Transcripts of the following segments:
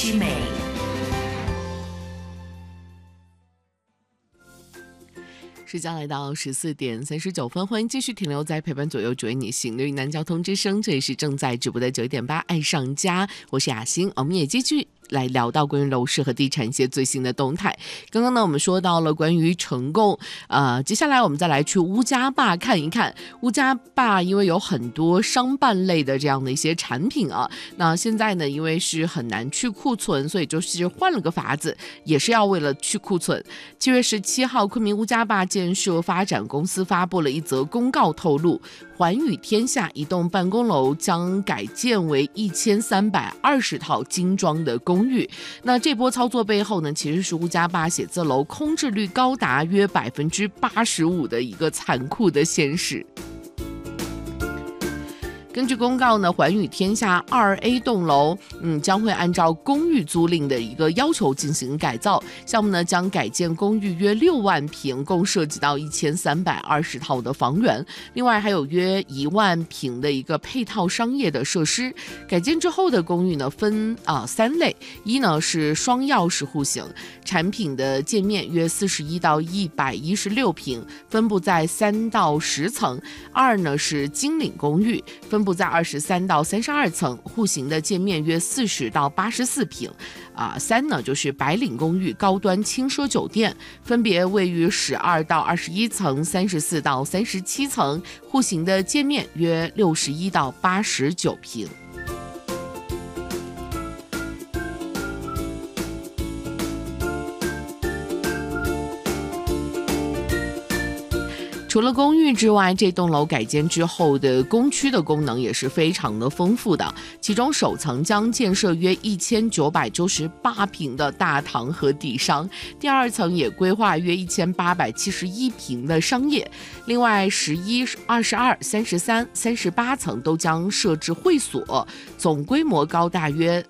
之美。 时间来到14:39，欢迎继续停留在陪伴左右，主为你行的云南交通之声，这里是正在直播的9.8爱上家，我是雅欣，我们也继续来聊到关于楼市和地产一些最新的动态。刚刚呢，我们说到了关于成购，接下来我们再来去乌家坝看一看。乌家坝因为有很多商办类的这样的一些产品啊，那现在呢，因为是很难去库存，所以就是换了个法子，也是要为了去库存。7月17号，昆明乌家坝建设发展公司发布了一则公告，透露环宇天下一栋办公楼将改建为1320套精装的公寓。那这波操作背后呢，其实是乌家坝写字楼空置率高达约85%的一个残酷的现实。根据公告呢，环宇天下2A 栋楼，将会按照公寓租赁的一个要求进行改造。项目呢，将改建公寓约6万平，共涉及到1320套的房源，另外还有约1万平的一个配套商业的设施。改建之后的公寓呢，分3类，一呢是双钥匙户型，产品的界面约41到116平，分布在3到10层；二呢是精领公寓，分布在23到32层，户型的界面约40到84平。三呢就是白领公寓高端轻奢酒店，分别位于12到21层、34到37层，户型的界面约61到89平。除了公寓之外，这栋楼改建之后的公区的功能也是非常的丰富的。其中首层将建设约1998平的大堂和底商，第二层也规划约1871平的商业。另外11、22、33、38层都将设置会所，总规模高大约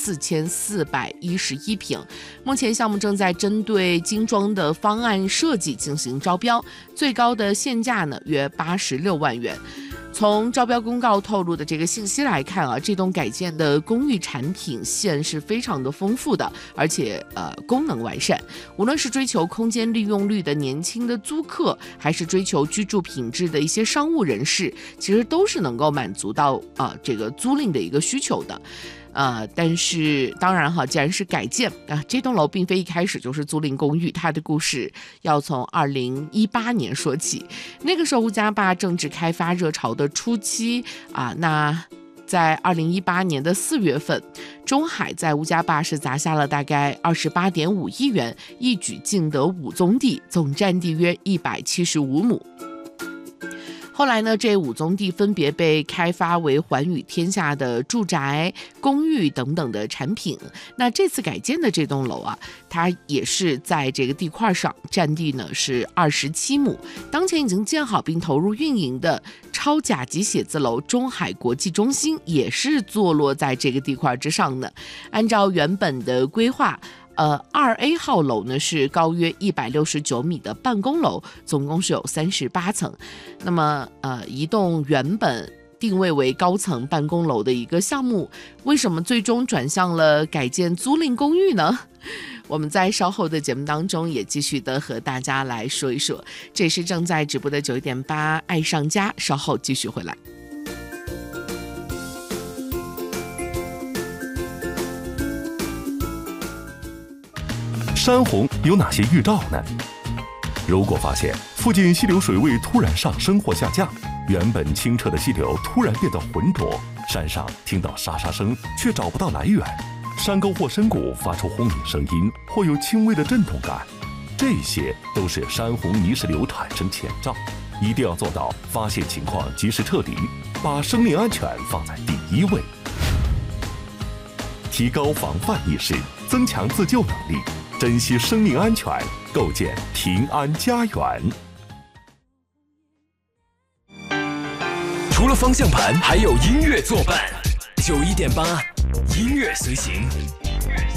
4411平。目前项目正在针对精装的方案设计进行招标，最高的现价呢约86万元。从招标公告透露的这个信息来看啊，这栋改建的公寓产品线是非常的丰富的，而且功能完善。无论是追求空间利用率的年轻的租客，还是追求居住品质的一些商务人士，其实都是能够满足到这个租赁的一个需求的。但是当然哈，既然是改建这栋楼并非一开始就是租赁公寓，它的故事要从2018年说起。那个时候乌家坝正值开发热潮的初期那在2018年的4月份，中海在乌家坝是砸下了大概28.5亿元，一举竞得5宗地，总占地约175亩。后来呢，这5宗地分别被开发为环宇天下的住宅、公寓等等的产品。那这次改建的这栋楼它也是在这个地块上，占地呢是27亩。当前已经建好并投入运营的超甲级写字楼中海国际中心，也是坐落在这个地块之上的。按照原本的规划，2A 号楼呢是高约169米的办公楼，总共是有38层。那么一栋原本定位为高层办公楼的一个项目，为什么最终转向了改建租赁公寓呢？我们在稍后的节目当中也继续的和大家来说一说。这是正在直播的9.8爱上家，稍后继续回来。 山洪有哪些预兆呢？如果发现附近溪流水位突然上升或下降，原本清澈的溪流突然变得浑浊，山上听到沙沙声却找不到来源，山沟或深谷发出轰鸣声音或有轻微的震动感，这些都是山洪泥石流产生前兆，一定要做到发现情况及时撤离，把生命安全放在第一位，提高防范意识，增强自救能力，珍惜生命安全，构建平安家园。 除了方向盘，还有音乐作伴。91.8，音乐随行。